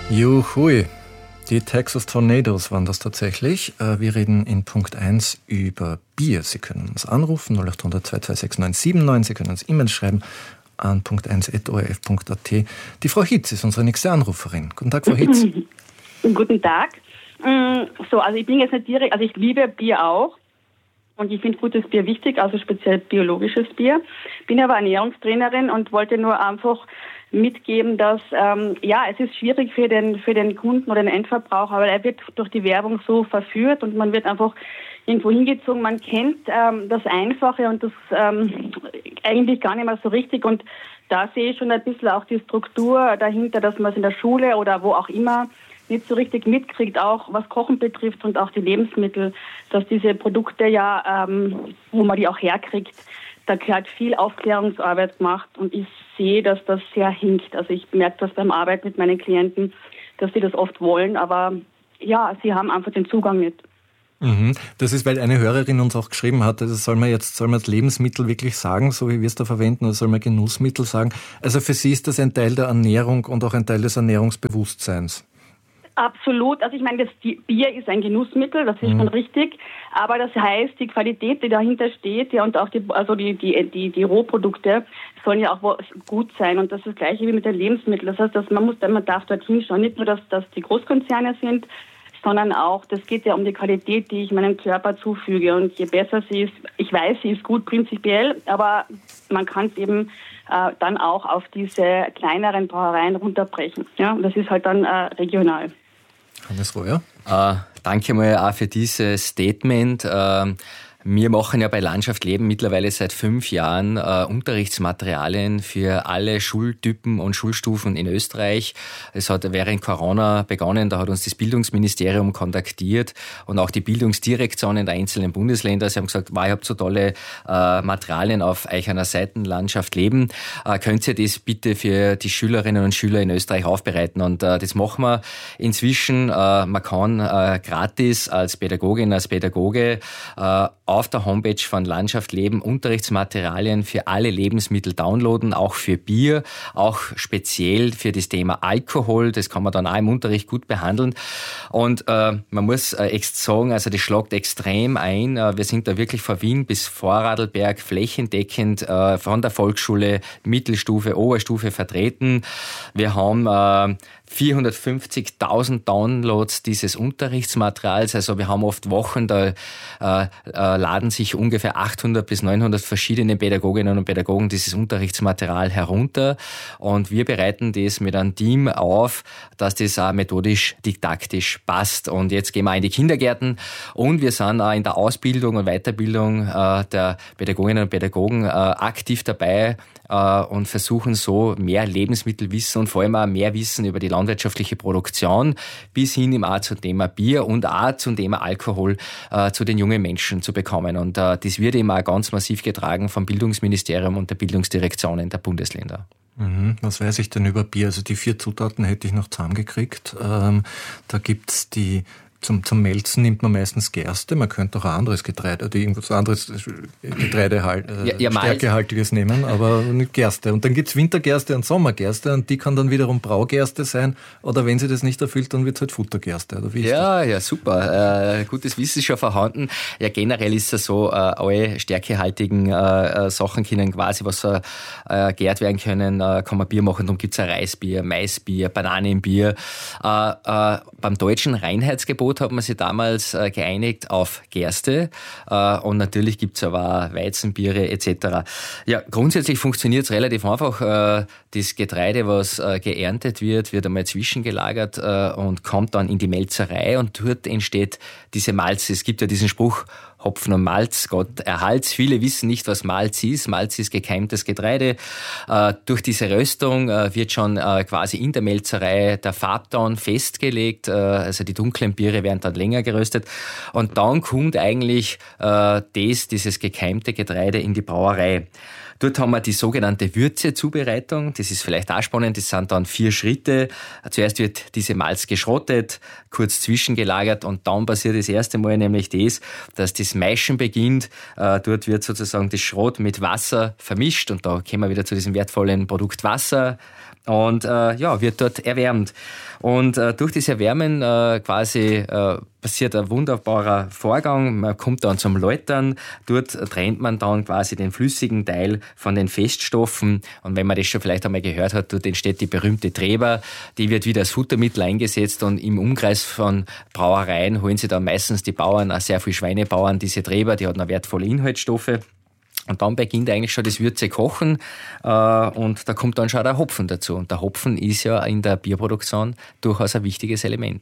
Juhui, die Texas Tornadoes waren das tatsächlich. Wir reden in Punkt 1 über Bier. Sie können uns anrufen, 0800 226 Sie können uns E-Mails schreiben an punkt1.orf.at. Die Frau Hitz ist unsere nächste Anruferin. Guten Tag, Frau Hitz. Guten Tag. Also ich bin jetzt nicht direkt, also ich liebe Bier auch. Und ich finde gutes Bier wichtig, also speziell biologisches Bier. Bin aber Ernährungstrainerin und wollte nur einfach mitgeben, dass es ist schwierig für den Kunden oder den Endverbraucher, weil er wird durch die Werbung so verführt und man wird einfach irgendwo hingezogen. Man kennt das Einfache und das eigentlich gar nicht mehr so richtig. Und da sehe ich schon ein bisschen auch die Struktur dahinter, dass man es in der Schule oder wo auch immer nicht so richtig mitkriegt, auch was Kochen betrifft und auch die Lebensmittel, dass diese Produkte wo man die auch herkriegt, da gehört viel Aufklärungsarbeit gemacht und ich sehe, dass das sehr hinkt. Also ich merke das beim Arbeiten mit meinen Klienten, dass sie das oft wollen, aber ja, sie haben einfach den Zugang nicht. Das ist, weil eine Hörerin uns auch geschrieben hatte, soll man jetzt Lebensmittel wirklich sagen, so wie wir es da verwenden, oder soll man Genussmittel sagen? Also für sie ist das ein Teil der Ernährung und auch ein Teil des Ernährungsbewusstseins. Absolut. Also ich meine, das Bier ist ein Genussmittel, das ist schon richtig. Aber das heißt, die Qualität, die dahinter steht, ja, und auch die Rohprodukte sollen ja auch gut sein. Und das ist das Gleiche wie mit den Lebensmitteln. Das heißt, man darf dort hinschauen. Nicht nur, dass die Großkonzerne sind, sondern auch, das geht ja um die Qualität, die ich meinem Körper zufüge. Und je besser sie ist, ich weiß, sie ist gut prinzipiell, aber man kann es eben dann auch auf diese kleineren Brauereien runterbrechen. Ja, und das ist halt dann regional. Hannes Royer? Danke mal auch für dieses Statement. Wir machen ja bei Landschaft Leben mittlerweile seit 5 Jahren Unterrichtsmaterialien für alle Schultypen und Schulstufen in Österreich. Es hat während Corona begonnen, da hat uns das Bildungsministerium kontaktiert und auch die Bildungsdirektionen der einzelnen Bundesländer. Sie haben gesagt, ihr habt so tolle Materialien auf euch einer Seite Landschaft Leben. Könnt ihr das bitte für die Schülerinnen und Schüler in Österreich aufbereiten? Und das machen wir inzwischen. Man kann gratis als Pädagogin, als Pädagoge auf der Homepage von Landschaft Leben Unterrichtsmaterialien für alle Lebensmittel downloaden, auch für Bier, auch speziell für das Thema Alkohol. Das kann man dann auch im Unterricht gut behandeln. Und man muss sagen, also das schlägt extrem ein. Wir sind da wirklich von Wien bis Vorarlberg flächendeckend von der Volksschule, Mittelstufe, Oberstufe vertreten. Wir haben 450.000 Downloads dieses Unterrichtsmaterials. Also wir haben oft Wochen, da laden sich ungefähr 800 bis 900 verschiedene Pädagoginnen und Pädagogen dieses Unterrichtsmaterial herunter. Und wir bereiten das mit einem Team auf, dass das auch methodisch, didaktisch passt. Und jetzt gehen wir in die Kindergärten und wir sind auch in der Ausbildung und Weiterbildung der Pädagoginnen und Pädagogen aktiv dabei und versuchen so mehr Lebensmittelwissen und vor allem auch mehr Wissen über die landwirtschaftliche Produktion bis hin auch zum Thema Bier und auch zum Thema Alkohol zu den jungen Menschen zu bekommen. Und das wird eben auch ganz massiv getragen vom Bildungsministerium und der Bildungsdirektionen der Bundesländer. Was weiß ich denn über Bier? Also die 4 Zutaten hätte ich noch zusammengekriegt. Da gibt's zum Melzen nimmt man meistens Gerste. Man könnte auch ein anderes Getreide oder irgendwas anderes Getreide stärkehaltiges nehmen, aber nicht Gerste. Und dann gibt's Wintergerste und Sommergerste und die kann dann wiederum Braugerste sein oder wenn sie das nicht erfüllt, dann wird's halt Futtergerste. Oder wie ist das? Ja, super. Gutes Wissen ist schon vorhanden. Ja, generell ist es so, alle stärkehaltigen Sachen können quasi, was gärt werden können, kann man Bier machen. Darum gibt's ein Reisbier, Maisbier, Bananenbier. Beim deutschen Reinheitsgebot hat man sich damals geeinigt auf Gerste und natürlich gibt's aber auch Weizenbiere etc. Ja, grundsätzlich funktioniert es relativ einfach. Das Getreide, was geerntet wird einmal zwischengelagert und kommt dann in die Melzerei und dort entsteht diese Malze. Es gibt ja diesen Spruch, Hopfen und Malz, Gott erhalt's. Viele wissen nicht, was Malz ist. Malz ist gekeimtes Getreide. Durch diese Röstung wird schon quasi in der Melzerei der Farbton festgelegt. Also die dunklen Biere werden dann länger geröstet. Und dann kommt eigentlich dieses gekeimte Getreide in die Brauerei. Dort haben wir die sogenannte Würzezubereitung. Das ist vielleicht auch spannend. Das sind dann 4 Schritte. Zuerst wird diese Malz geschrottet, kurz zwischengelagert und dann passiert das erste Mal nämlich dass das Maischen beginnt. Dort wird sozusagen das Schrot mit Wasser vermischt und da kommen wir wieder zu diesem wertvollen Produkt Wasser. und wird dort erwärmt. Und durch das Erwärmen passiert ein wunderbarer Vorgang. Man kommt dann zum Läutern. Dort trennt man dann quasi den flüssigen Teil von den Feststoffen. Und wenn man das schon vielleicht einmal gehört hat, dort entsteht die berühmte Treber. Die wird wieder als Futtermittel eingesetzt und im Umkreis von Brauereien holen sie dann meistens die Bauern, auch sehr viele Schweinebauern, diese Treber, die hat noch wertvolle Inhaltsstoffe. Und dann beginnt eigentlich schon das Würze kochen und da kommt dann schon der Hopfen dazu. Und der Hopfen ist ja in der Bierproduktion durchaus ein wichtiges Element.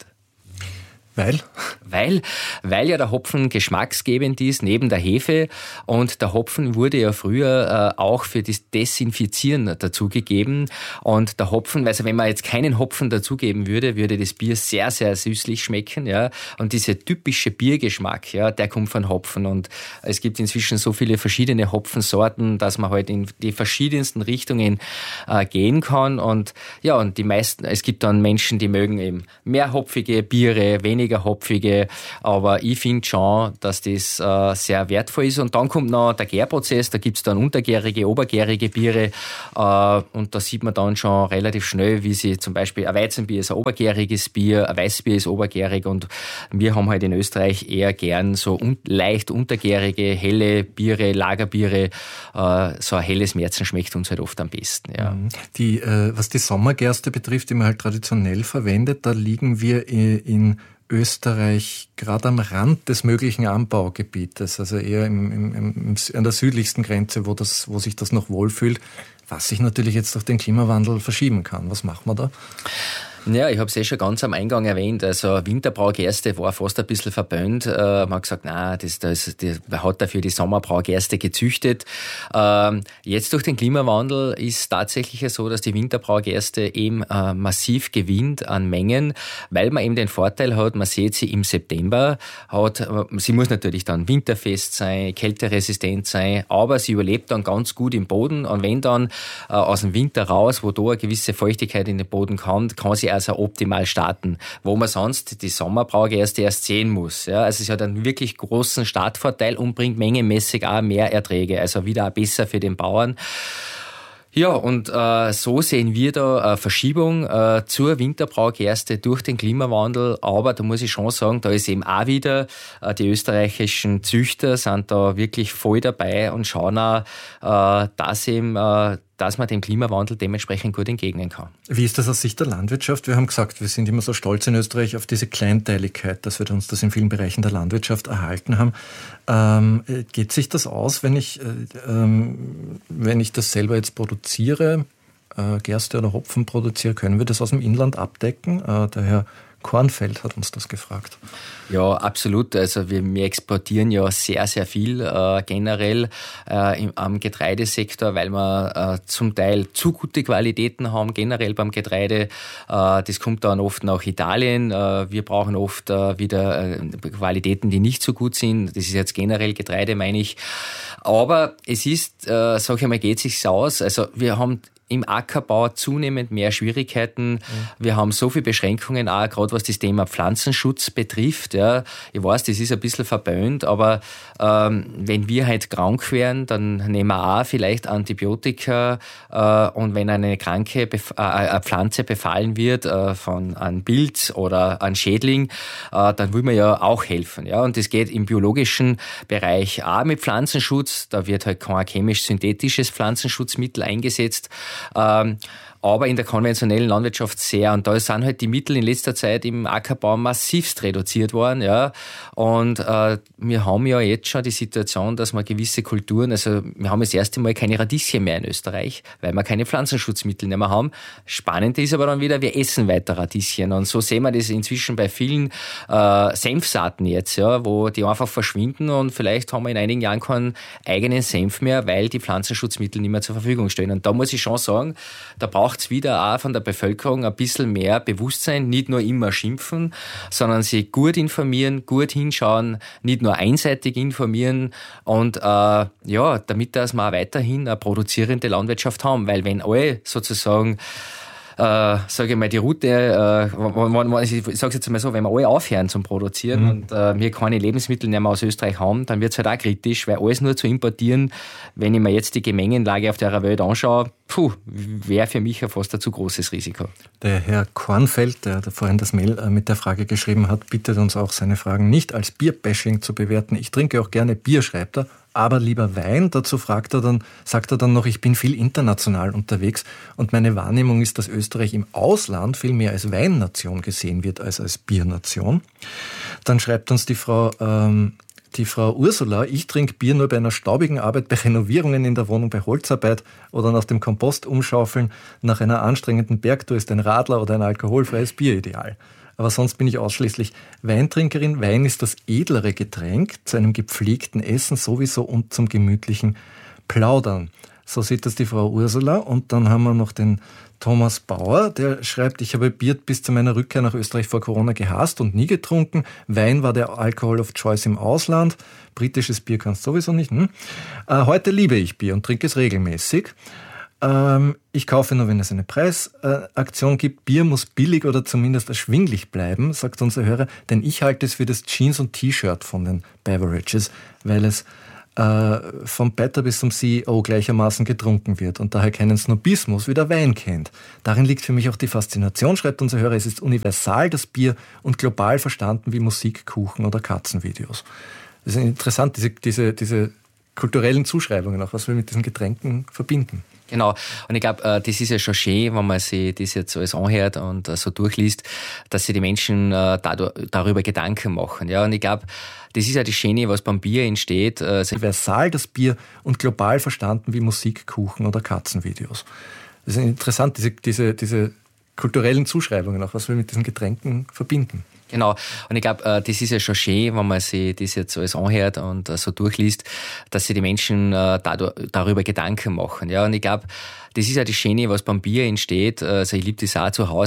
Weil ja der Hopfen geschmacksgebend ist, neben der Hefe. Und der Hopfen wurde ja früher auch für das Desinfizieren dazugegeben. Und der Hopfen, also wenn man jetzt keinen Hopfen dazugeben würde, würde das Bier sehr, sehr süßlich schmecken. Ja. Und dieser typische Biergeschmack, ja, der kommt von Hopfen. Und es gibt inzwischen so viele verschiedene Hopfensorten, dass man halt in die verschiedensten Richtungen gehen kann. Und ja, und die meisten, es gibt dann Menschen, die mögen eben mehr hopfige Biere, weniger hopfige, aber ich finde schon, dass das sehr wertvoll ist. Und dann kommt noch der Gärprozess, da gibt es dann untergärige, obergärige Biere und da sieht man dann schon relativ schnell, wie sie zum Beispiel ein Weizenbier ist ein obergäriges Bier, ein Weißbier ist obergärig und wir haben halt in Österreich eher gern so leicht untergärige, helle Biere, Lagerbiere, so ein helles Märzen schmeckt uns halt oft am besten. Ja. Was die Sommergerste betrifft, die man halt traditionell verwendet, da liegen wir in Österreich gerade am Rand des möglichen Anbaugebietes, also eher an der südlichsten Grenze, wo sich das noch wohlfühlt, was sich natürlich jetzt durch den Klimawandel verschieben kann. Was machen wir da? Ja, ich habe es schon ganz am Eingang erwähnt. Also Winterbraugerste war fast ein bisschen verböhnt. Man hat gesagt, nein, man hat dafür die Sommerbraugerste gezüchtet. Jetzt durch den Klimawandel ist es tatsächlich so, dass die Winterbraugerste eben massiv gewinnt an Mengen, weil man eben den Vorteil hat, man sieht sie im September, sie muss natürlich dann winterfest sein, kälteresistent sein, aber sie überlebt dann ganz gut im Boden und wenn dann aus dem Winter raus, wo da eine gewisse Feuchtigkeit in den Boden kommt, kann sie also optimal starten, wo man sonst die Sommerbraugerste erst sehen muss. Ja, also es hat einen wirklich großen Startvorteil und bringt mengenmäßig auch mehr Erträge, also wieder auch besser für den Bauern. Ja, und so sehen wir da eine Verschiebung zur Winterbraugerste durch den Klimawandel. Aber da muss ich schon sagen, da ist eben auch wieder, die österreichischen Züchter sind da wirklich voll dabei und schauen auch, dass man dem Klimawandel dementsprechend gut entgegnen kann. Wie ist das aus Sicht der Landwirtschaft? Wir haben gesagt, wir sind immer so stolz in Österreich auf diese Kleinteiligkeit, dass wir uns das in vielen Bereichen der Landwirtschaft erhalten haben. Geht sich das aus, wenn ich das selber jetzt produziere, Gerste oder Hopfen produziere, können wir das aus dem Inland abdecken? Der Herr Kornfeld hat uns das gefragt. Ja, absolut. Also wir exportieren ja sehr, sehr viel generell am Getreidesektor, weil wir zum Teil zu gute Qualitäten haben, generell beim Getreide. Das kommt dann oft nach Italien. Wir brauchen oft wieder Qualitäten, die nicht so gut sind. Das ist jetzt generell Getreide, meine ich. Aber es ist, sag ich mal, geht sich's aus. Also wir haben im Ackerbau zunehmend mehr Schwierigkeiten. Wir haben so viele Beschränkungen, auch gerade was das Thema Pflanzenschutz betrifft. Ja. Ich weiß, das ist ein bisschen verböhnt, aber wenn wir halt krank wären, dann nehmen wir auch vielleicht Antibiotika und wenn eine kranke eine Pflanze befallen wird von einem Pilz oder einem Schädling, dann will man ja auch helfen. Ja. Und das geht im biologischen Bereich auch mit Pflanzenschutz. Da wird halt kein chemisch-synthetisches Pflanzenschutzmittel eingesetzt. Aber in der konventionellen Landwirtschaft sehr. Und da sind halt die Mittel in letzter Zeit im Ackerbau massivst reduziert worden. Ja. Und wir haben ja jetzt schon die Situation, dass wir gewisse Kulturen, also wir haben das erste Mal keine Radieschen mehr in Österreich, weil wir keine Pflanzenschutzmittel mehr haben. Spannend ist aber dann wieder, wir essen weiter Radieschen. Und so sehen wir das inzwischen bei vielen Senfsaaten jetzt, ja, wo die einfach verschwinden und vielleicht haben wir in einigen Jahren keinen eigenen Senf mehr, weil die Pflanzenschutzmittel nicht mehr zur Verfügung stehen. Und da muss ich schon sagen, da braucht es wieder auch von der Bevölkerung ein bisschen mehr Bewusstsein, nicht nur immer schimpfen, sondern sich gut informieren, gut hinschauen, nicht nur einseitig informieren und damit dass wir auch weiterhin eine produzierende Landwirtschaft haben, weil wenn alle sozusagen sage ich mal, die Route, ich sage jetzt mal so, wenn wir alle aufhören zum Produzieren und wir keine Lebensmittel mehr aus Österreich haben, dann wird es halt auch kritisch, weil alles nur zu importieren, wenn ich mir jetzt die Gemengenlage auf der Welt anschaue, wäre für mich ja fast ein zu großes Risiko. Der Herr Kornfeld, der vorhin das Mail mit der Frage geschrieben hat, bittet uns auch, seine Fragen nicht als Bierbashing zu bewerten. Ich trinke auch gerne Bier, schreibt er, aber lieber Wein. Dazu sagt er dann noch, ich bin viel international unterwegs und meine Wahrnehmung ist, dass Österreich im Ausland viel mehr als Weinnation gesehen wird als als Biernation. Dann schreibt uns die Frau Ursula, ich trinke Bier nur bei einer staubigen Arbeit, bei Renovierungen in der Wohnung, bei Holzarbeit oder nach dem Kompost umschaufeln. Nach einer anstrengenden Bergtour ist ein Radler oder ein alkoholfreies Bier ideal. Aber sonst bin ich ausschließlich Weintrinkerin. Wein ist das edlere Getränk, zu einem gepflegten Essen sowieso und zum gemütlichen Plaudern. So sieht das die Frau Ursula. Und dann haben wir noch den Thomas Bauer, der schreibt, ich habe Bier bis zu meiner Rückkehr nach Österreich vor Corona gehasst und nie getrunken. Wein war der Alcohol of Choice im Ausland. Britisches Bier kannst du sowieso nicht. Heute liebe ich Bier und trinke es regelmäßig. Ich kaufe nur, wenn es eine Preisaktion gibt. Bier muss billig oder zumindest erschwinglich bleiben, sagt unser Hörer, denn ich halte es für das Jeans- und T-Shirt von den Beverages, weil es vom Better bis zum CEO gleichermaßen getrunken wird und daher keinen Snobismus wie der Wein kennt. Darin liegt für mich auch die Faszination, schreibt unser Hörer, es ist universal, das Bier, und global verstanden wie Musik, Kuchen oder Katzenvideos. Das ist interessant, diese kulturellen Zuschreibungen, auch was wir mit diesen Getränken verbinden. Genau. Und ich glaube, das ist ja schon schön, wenn man sich das jetzt alles anhört und so durchliest, dass sich die Menschen darüber Gedanken machen. Ja, und ich glaube, das ist ja das Schöne, was beim Bier entsteht. Universal, das Bier, und global verstanden wie Musik, Kuchen oder Katzenvideos. Das ist interessant, diese kulturellen Zuschreibungen, auch was wir mit diesen Getränken verbinden. Genau. Und ich glaube, das ist ja schon schön, wenn man sich das jetzt alles anhört und so durchliest, dass sich die Menschen darüber Gedanken machen. Ja, und ich glaube, das ist ja das Schöne, was beim Bier entsteht. Also ich liebe das auch zu Hause.